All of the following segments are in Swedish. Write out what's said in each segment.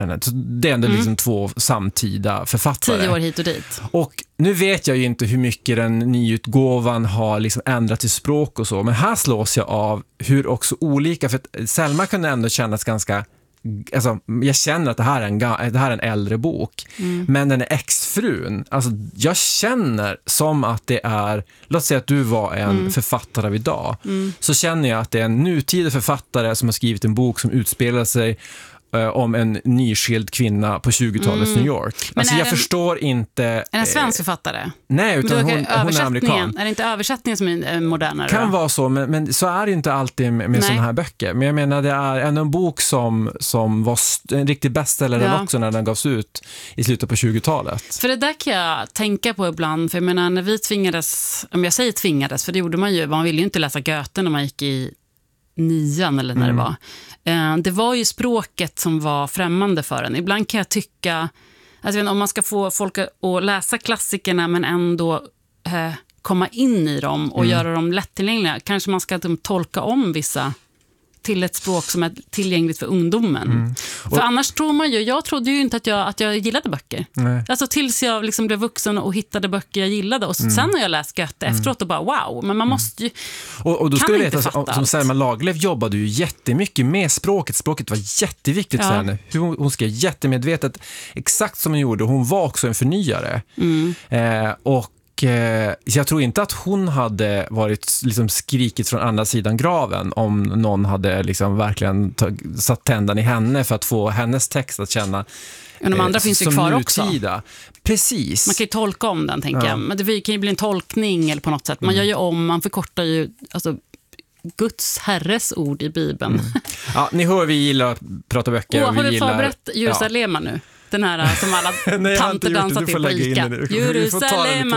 Det är ändå liksom 2 samtida författare. 10 år hit och dit. Och nu vet jag ju inte hur mycket den nyutgåvan har liksom ändrat till språk och så, men här slås jag av hur också olika, för att Selma kunde ändå kännas ganska, alltså, jag känner att det här är en äldre bok, men den är exfrun. Alltså, jag känner som att det är, låt säga att du var en författare av idag, så känner jag att det är en nutida författare som har skrivit en bok som utspelar sig om en nyskild kvinna på 20-talets New York. Men alltså jag förstår inte... Är det en svensk författare? Nej, utan hon är amerikan. Är det inte översättningen som är modernare? Kan vara så, men så är det inte alltid med sådana här böcker. Men jag menar, det är en bok som var en riktig bestseller också när den gavs ut i slutet på 20-talet. För det där kan jag tänka på ibland. För jag menar, när vi tvingades, om jag säger tvingades, för det gjorde man ju, man ville ju inte läsa Goethe när man gick i 9 eller när det var. Det var ju språket som var främmande för en. Ibland kan jag tycka, alltså, om man ska få folk att läsa klassikerna men ändå komma in i dem och göra dem lättillgängliga, kanske man ska tolka om vissa till ett språk som är tillgängligt för ungdomen. För annars tror man ju, jag trodde ju inte att jag gillade böcker. Nej. Alltså tills jag liksom blev vuxen och hittade böcker jag gillade. Och sen har jag läst Goethe efteråt och bara wow, men man måste ju... Och då ska du veta, som Selma Lagerlöf jobbade ju jättemycket med språket. Språket var jätteviktigt för henne. Hon skrev jättemedvetet, exakt som hon gjorde. Hon var också en förnyare. Och jag tror inte att hon hade varit liksom skrikit från andra sidan graven om någon hade liksom verkligen satt tändan i henne för att få hennes text att känna de andra finns ju kvar nutida. Också. Precis. Man kan ju tolka om den, tänker jag. Men det kan ju bli en tolkning eller på något sätt. Man gör ju om, man förkortar ju alltså, Guds herres ord i Bibeln. Ja, ni hör, vi gillar att prata böcker. Har du förberett Jerusalem nu? Den här som alla tanter dansar till på Ica. Jerusalem.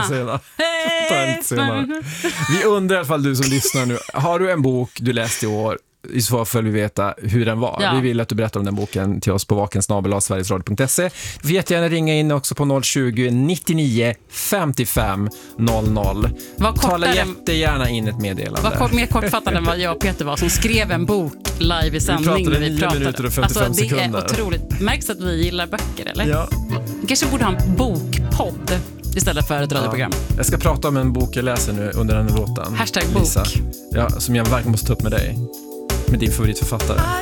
Vi undrar i alla fall, du som lyssnar nu, har du en bok du läste i år? I så fall vill vi veta hur den var. Vi vill att du berättar om den boken till oss på vaken@sverigesradio.se. Vi får jättegärna ringa in också på 020 99 55 00. Tala jättegärna in ett meddelande. Var mer kortfattad än vad jag och Peter var som skrev en bok live i sändning. Vi pratade 9 minuter och 55 sekunder. Det är otroligt. Märks att vi gillar böcker, eller? Ja. Vi kanske borde ha en bokpodd istället för ett radioprogram. Jag ska prata om en bok jag läser nu under den låten. #bok. Lisa. Ja, som jag verkligen måste ta upp med dig. Med din favoritförfattare.